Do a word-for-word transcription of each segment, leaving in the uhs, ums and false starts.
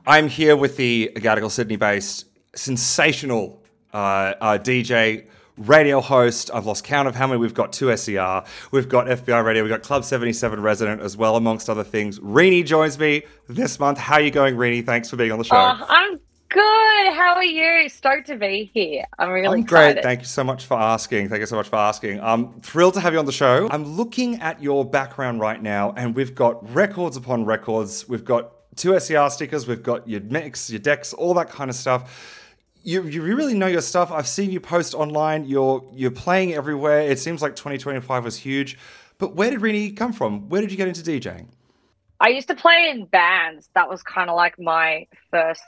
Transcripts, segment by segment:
I'm here with the Gadigal Sydney-based sensational uh, uh, D J, radio host. I've lost count of how many we've got. Two S E R, we've got F B I Radio, we've got Club seventy-seven resident as well, amongst other things. Reenie joins me this month. How are you going, Reenie? Thanks for being on the show. Oh, I'm good. How are you? Stoked to be here. I'm really I'm excited. great. Thank you so much for asking. Thank you so much for asking. I'm thrilled to have you on the show. I'm looking at your background right now, and we've got records upon records. We've got two S E R stickers. We've got your mix, your decks, all that kind of stuff. You you really know your stuff. I've seen you post online. You're you're playing everywhere. It seems like twenty twenty-five was huge. But where did Reenie come from? Where did you get into DJing? I used to play in bands. That was kind of like my first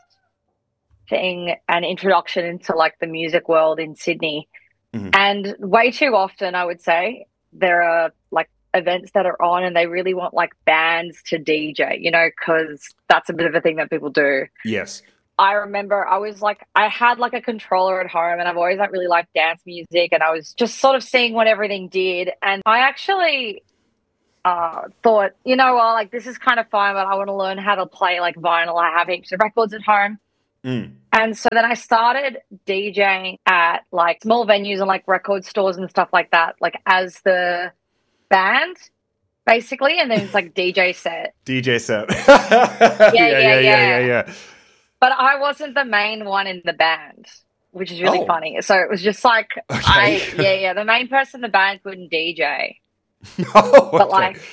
thing and introduction into like the music world in Sydney. Mm-hmm. And way too often, I would say, there are like events that are on and they really want like bands to D J, you know, because that's a bit of a thing that people do. Yes. I remember I was like, I had like a controller at home and I've always like really liked dance music and I was just sort of seeing what everything did. And I actually uh, thought, you know what, like this is kind of fun, but I want to learn how to play like vinyl. I have heaps of records at home. Mm. And so then I started DJing at like small venues and like record stores and stuff like that, like as the band, basically. And then it's like D J set. D J set. yeah, yeah, yeah, yeah, yeah, yeah, yeah. But I wasn't the main one in the band, which is really oh. funny. So it was just like, okay. I, yeah, yeah, the main person in the band couldn't D J. oh, but okay. like,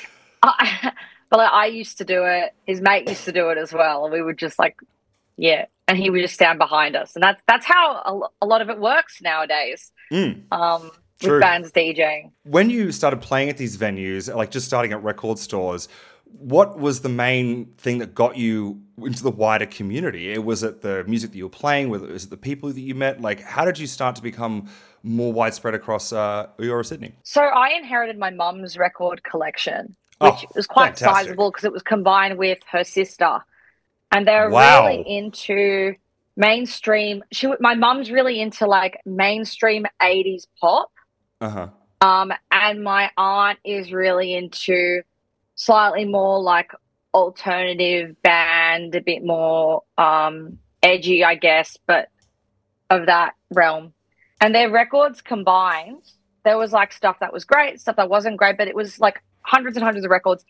I, but like I used to do it. His mate used to do it as well. And we would just like, yeah. And he would just stand behind us. And that's, that's how a, a lot of it works nowadays. Mm. Um, True. with bands DJing. When you started playing at these venues, like just starting at record stores, what was the main thing that got you into the wider community? Was it the music that you were playing? Was it the people that you met? Like, how did you start to become more widespread across uh, Eora Sydney? So I inherited my mum's record collection, which oh, was quite fantastic. sizable because it was combined with her sister. And they're wow. really into mainstream. She, my mum's really into like mainstream eighties pop. Uh-huh. Um, and my aunt is really into slightly more like alternative band, a bit more um, edgy, I guess, but of that realm. And their records combined, there was like stuff that was great, stuff that wasn't great, but it was like hundreds and hundreds of records.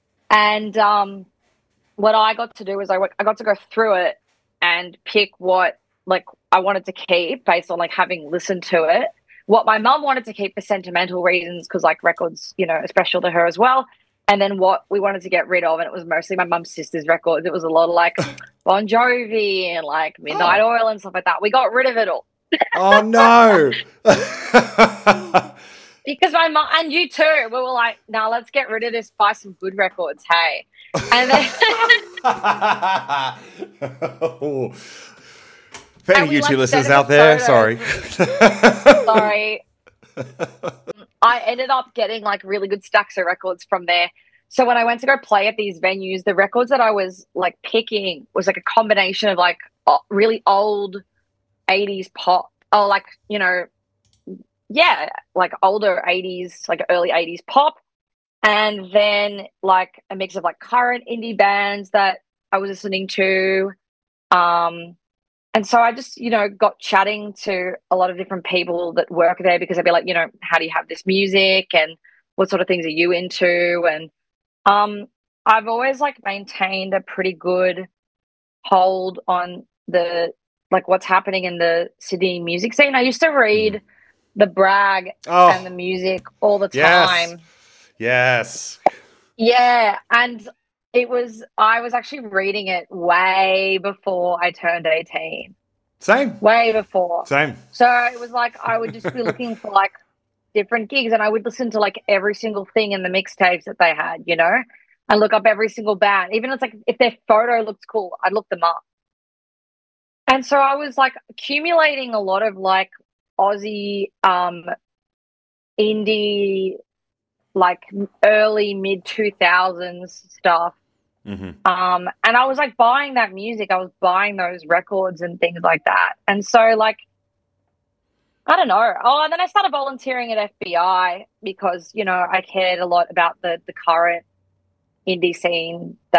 And um, what I got to do was I, I got to go through it and pick what like I wanted to keep based on like having listened to it. What my mum wanted to keep for sentimental reasons, because like records, you know, are special to her as well. And then what we wanted to get rid of, and it was mostly my mum's sister's records. It was a lot of like Bon Jovi and like Midnight oh. Oil and stuff like that. We got rid of it all. oh no! Because my mum and you too, we were like, "Now nah, let's get rid of this. Buy some good records, hey." And then, oh. for any you two like listeners out there, sorry, sorry. I ended up getting like really good stacks of records from there. So when I went to go play at these venues, the records that I was like picking was like a combination of like really old eighties pop, or like, you know, yeah, like older eighties, like early eighties pop. And then like a mix of like current indie bands that I was listening to. Um, And so I just, you know, got chatting to a lot of different people that work there, because I'd be like, you know, how do you have this music and what sort of things are you into? And um, I've always like maintained a pretty good hold on the, like what's happening in the Sydney music scene. I used to read mm. the Brag oh, and the music all the yes. time. Yes. Yeah. And it was, I was actually reading it way before I turned eighteen. Same. Way before. Same. So it was like, I would just be looking for like different gigs, and I would listen to like every single thing in the mixtapes that they had, you know, and look up every single band. Even if it's like, if their photo looked cool, I'd look them up. And so I was like accumulating a lot of like Aussie, um, indie, like early mid two thousands stuff. Mm-hmm. Um, and I was like buying that music. I was buying those records and things like that. And so like, I don't know. Oh, and then I started volunteering at F B I because, you know, I cared a lot about the, the current indie scene that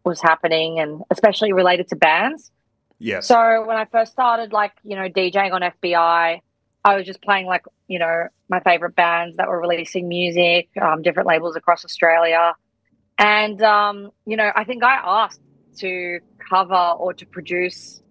was happening, and especially related to bands. Yes. So when I first started, like, you know, DJing on F B I, I was just playing, like, you know, my favorite bands that were releasing music, um, different labels across Australia. And, um, you know, I think I asked to cover or to produce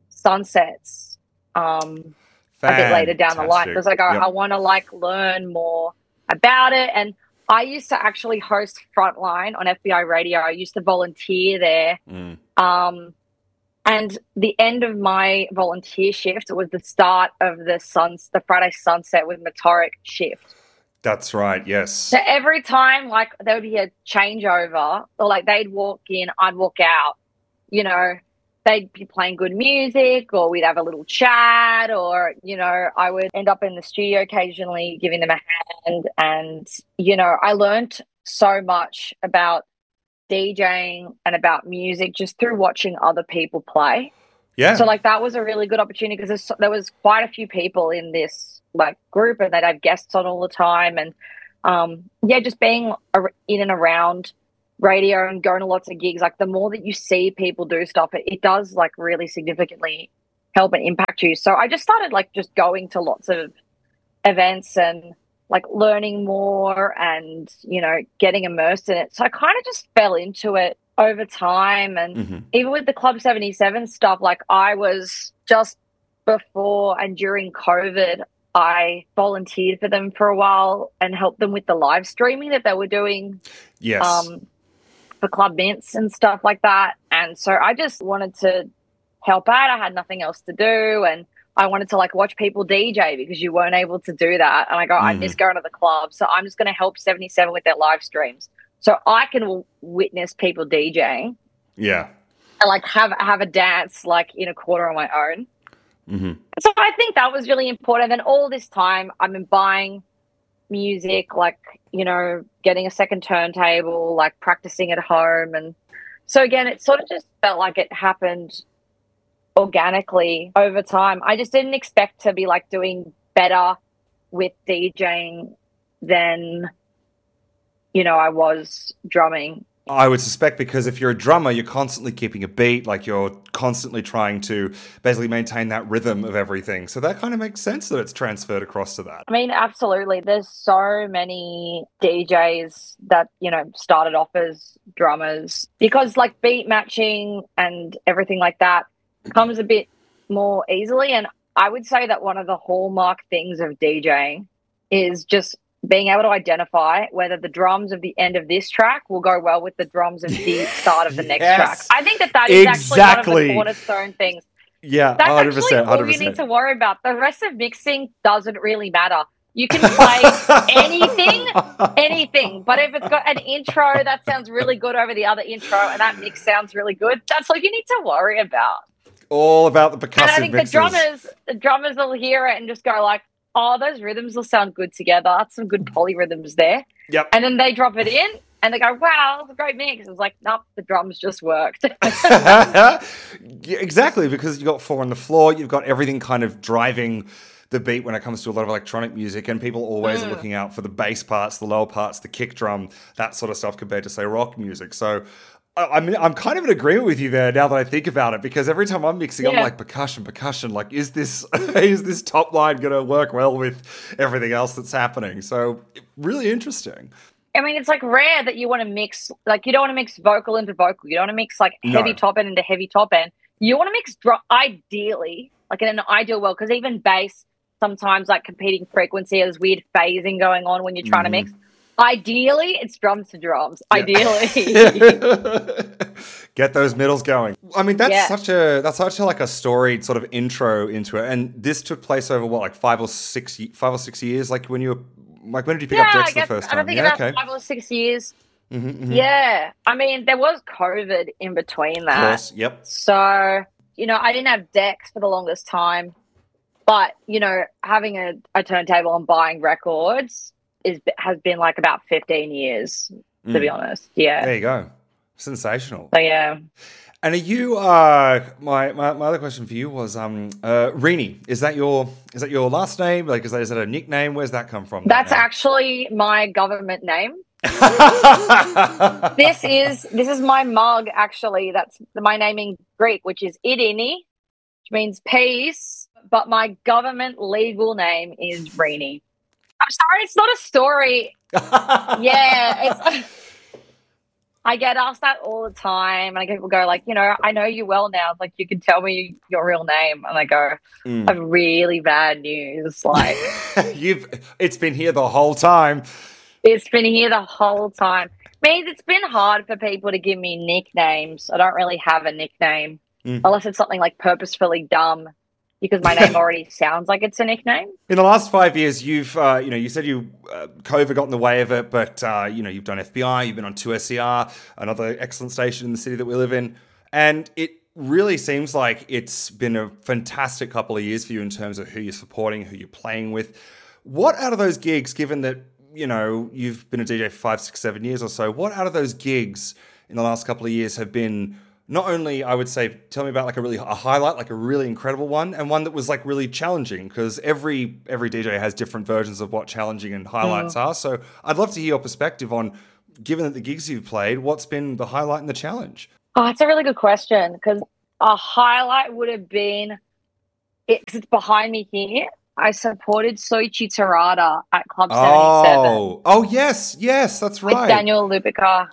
Sunsets um, a bit later down the line, because like, I, yep. I want to like learn more about it. And I used to actually host Frontline on F B I Radio. I used to volunteer there. Mm. Um, and the end of my volunteer shift was the start of the suns, the Friday Sunset with Motoric shift. That's right, yes. So every time, like, there would be a changeover, or like they'd walk in, I'd walk out, you know, they'd be playing good music, or we'd have a little chat, or, you know, I would end up in the studio occasionally giving them a hand. And, you know, I learned so much about DJing and about music just through watching other people play. Yeah. So, like, that was a really good opportunity, because there was quite a few people in this, like, group, and they'd have guests on all the time. And, um, yeah, just being in and around radio and going to lots of gigs, like, the more that you see people do stuff, it, it does, like, really significantly help and impact you. So I just started, like, just going to lots of events and, like, learning more and, you know, getting immersed in it. So I kind of just fell into it over time. And mm-hmm. even with the Club seventy-seven stuff, like, I was just before and during COVID, I volunteered for them for a while and helped them with the live streaming that they were doing. Yes. Um, for Club Mints and stuff like that. And so I just wanted to help out. I had nothing else to do, and I wanted to, like, watch people D J, because you weren't able to do that. And I go, mm-hmm. I miss going to the club, so I'm just going to help seventy-seven with their live streams, so I can w- witness people DJing. Yeah. And, like, have have a dance, like, in a quarter on my own. Mm-hmm. So I think that was really important. And all this time I've been buying music, like, you know, getting a second turntable, like, practicing at home. And so again, it sort of just felt like it happened organically over time. I just didn't expect to be, like, doing better with DJing than, you know, I was drumming. I would suspect, because if you're a drummer, you're constantly keeping a beat, like, you're constantly trying to basically maintain that rhythm of everything. So that kind of makes sense that it's transferred across to that. I mean, absolutely. There's so many D Js that, you know, started off as drummers, because, like, beat matching and everything like that comes a bit more easily. And I would say that one of the hallmark things of DJing is just being able to identify whether the drums of the end of this track will go well with the drums of the start of the next yes. track. I think that that is exactly. actually one of the cornerstone things. Yeah, that's one hundred percent, actually all one hundred percent. you need to worry about. The rest of mixing doesn't really matter. You can play anything, anything. But if it's got an intro that sounds really good over the other intro, and that mix sounds really good, that's all you need to worry about. All about the percussive And I think mixes. the drummers, the drummers will hear it and just go, like, oh, those rhythms will sound good together. That's some good polyrhythms there. Yep. And then they drop it in and they go, wow, that's a great mix. It's like, nope, the drums just worked. Yeah, exactly, because you've got four on the floor. You've got everything kind of driving the beat when it comes to a lot of electronic music, and people always mm. are looking out for the bass parts, the lower parts, the kick drum, that sort of stuff compared to, say, rock music. So I mean, I'm kind of in agreement with you there now that I think about it, because every time I'm mixing, yeah. I'm like, percussion, percussion. Like, is this is this top line going to work well with everything else that's happening? So, really interesting. I mean, it's like rare that you want to mix, like, you don't want to mix vocal into vocal. You don't want to mix, like, heavy no. top end into heavy top end. You want to mix, drum, ideally, like, in an ideal world, because even bass, sometimes, like, competing frequency, there's weird phasing going on when you're trying mm. to mix. Ideally, it's drums to drums. Yeah. Ideally, get those middles going. I mean, that's yeah. such a that's such a, like a storied sort of intro into it. And this took place over what, like five or six, five or six years. Like when you were, like when did you pick yeah, up decks I guess, the first time? I think yeah, about okay. five or six years. Mm-hmm, mm-hmm. Yeah, I mean, there was COVID in between that. Of course, yep. So you know, I didn't have decks for the longest time, but you know, having a, a turntable and buying records is has been like about fifteen years, to mm. be honest. Yeah. There you go. Sensational. So yeah. And are you uh my, my, my other question for you was um uh Rini, is that your is that your last name? Like is that is that a nickname? Where's that come from? That's that actually my government name. This is this is my mug, actually. That's my name in Greek, which is Idini, which means peace. But my government legal name is Rini. I'm sorry, it's not a story. Yeah, it's. I get asked that all the time, and people go like, you know, I know you well now. It's like, you can tell me your real name, and I go, mm. I have really bad news. Like, you've it's been here the whole time. It's been here the whole time. Means it's been hard for people to give me nicknames. I don't really have a nickname mm. unless it's something like purposefully dumb, because my name already sounds like it's a nickname. In the last five years, you've, uh, you know, you said you, uh, COVID got in the way of it, but, uh, you know, you've done F B I, you've been on two S E R, another excellent station in the city that we live in. And it really seems like it's been a fantastic couple of years for you in terms of who you're supporting, who you're playing with. What out of those gigs, given that, you know, you've been a D J for five, six, seven years or so, what out of those gigs in the last couple of years have been not only, I would say, tell me about like a really a highlight, like a really incredible one, and one that was like really challenging, because every every D J has different versions of what challenging and highlights mm. are. So I'd love to hear your perspective on, given that the gigs you've played, what's been the highlight and the challenge? Oh, it's a really good question, because a highlight would have been, it's, it's behind me here. I supported Soichi Terada at Club seventy-seven. Oh, oh yes, yes, that's right. With Daniel Lupica.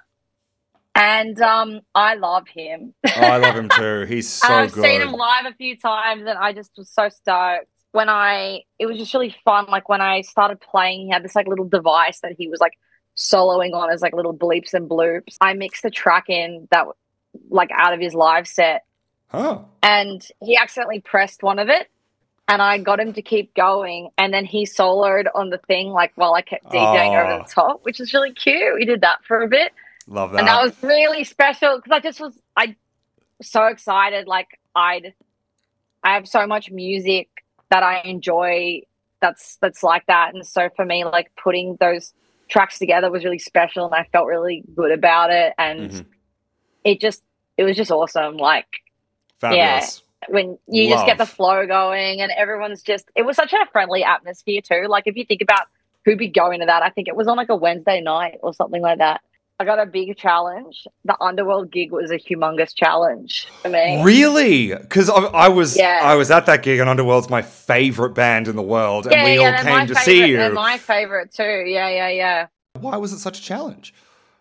And um, I love him. Oh, I love him too. He's so I've good. I've seen him live a few times, and I just was so stoked. When I, it was just really fun. Like when I started playing, he had this like little device that he was like soloing on as like little bleeps and bloops. I mixed a track in that like out of his live set. Huh. And he accidentally pressed one of it, and I got him to keep going. And then he soloed on the thing like while I kept DJing oh. over the top, which is really cute. We did that for a bit. Love that. And that was really special, because I just was, I was so excited. Like I'd, I have so much music that I enjoy that's, that's like that. And so for me, like putting those tracks together was really special, and I felt really good about it. And mm-hmm. it just, it was just awesome. Like, fabulous. Yeah, when you Love. just get the flow going, and everyone's just, it was such a friendly atmosphere too. Like if you think about who'd be going to that, I think it was on like a Wednesday night or something like that. I got a big challenge. The Underworld gig was a humongous challenge for me. Really? Because I, I was yeah. I was at that gig, and Underworld's my favorite band in the world, and yeah, we yeah, all came to favorite, see you. They're my favorite too. Yeah, yeah, yeah. Why was it such a challenge?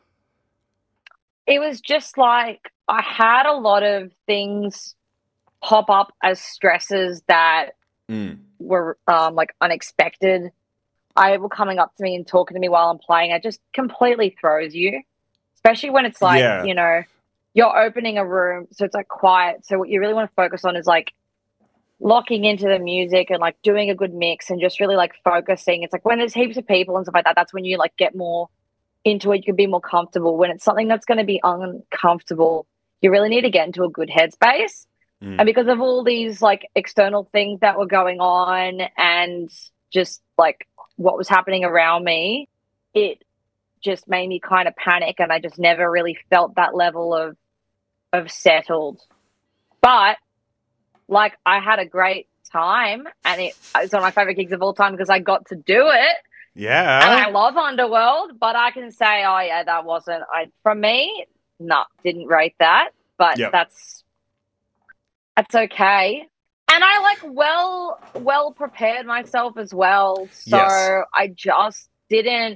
It was just like I had a lot of things pop up as stresses that mm. were um, like unexpected. I were coming up to me and talking to me while I'm playing. It just completely throws you, especially when it's like, yeah. you know, you're opening a room, so it's like quiet. So what you really want to focus on is like locking into the music and like doing a good mix and just really like focusing. It's like when there's heaps of people and stuff like that, that's when you like get more into it. You can be more comfortable. When it's something that's going to be uncomfortable, you really need to get into a good headspace. Mm. And because of all these like external things that were going on and just like what was happening around me, it just made me kind of panic, and I just never really felt that level of of settled. But like I had a great time, and it, it's one of my favorite gigs of all time because I got to do it. Yeah. And I love Underworld, but I can say, oh yeah, that wasn't I for me, no, didn't rate that. But yep. that's that's okay. And I like well well prepared myself as well. So yes. I just didn't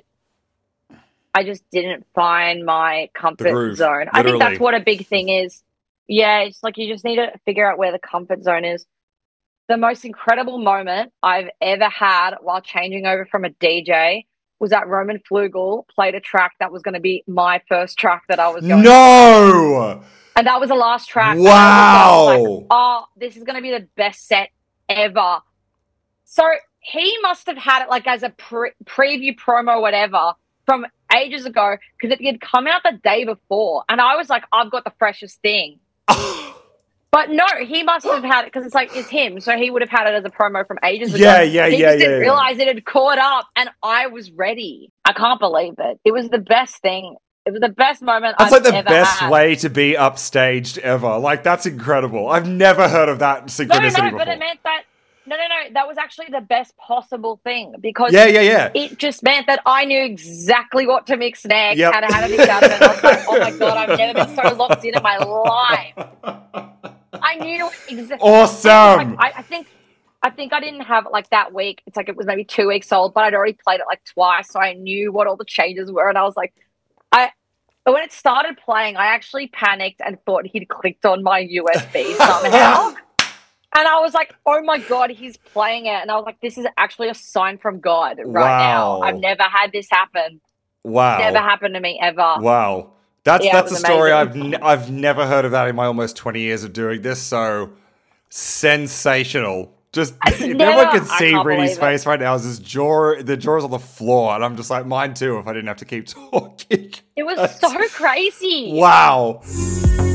I just didn't find my comfort groove, zone. literally. I think that's what a big thing is. Yeah, it's like you just need to figure out where the comfort zone is. The most incredible moment I've ever had while changing over from a D J was that Roman Flugel played a track that was going to be my first track that I was going No! to. And that was the last track. Wow! I was like, oh, this is going to be the best set ever. So he must have had it like as a pre- preview promo, whatever, from ages ago, because it had come out the day before. And I was like, I've got the freshest thing. But no, he must have had it because it's like, it's him. So he would have had it as a promo from ages ago. Yeah, yeah, he yeah, just yeah. didn't yeah. realize it had caught up, and I was ready. I can't believe it. It was the best thing. It was the best moment That's I've like the ever best had. way to be upstaged ever. Like, that's incredible. I've never heard of that synchronicity no, no, before. but it meant that no, no, no. That was actually the best possible thing because Yeah, yeah, yeah. it just meant that I knew exactly what to mix next, Yep. how to have a mix out of it. I was like, oh my God, I've never been so locked in in my life. I knew exactly. Awesome. Like, I, I think I think I didn't have it like that week. It's like it was maybe two weeks old, but I'd already played it like twice, so I knew what all the changes were. And I was like, I when it started playing, I actually panicked and thought he'd clicked on my U S B somehow. And I was like, oh my God, he's playing it. And I was like, this is actually a sign from God right Wow. now. I've never had this happen. Wow. Never happened to me ever. Wow. That's Yeah, it that's a was story amazing. I've n- I've never heard of that in my almost twenty years of doing this. So sensational. Just if never- everyone could I see can't Reedy's believe it. face right now, is his jaw the jaw's on the floor, and I'm just like, mine too, if I didn't have to keep talking. It was so crazy. Wow.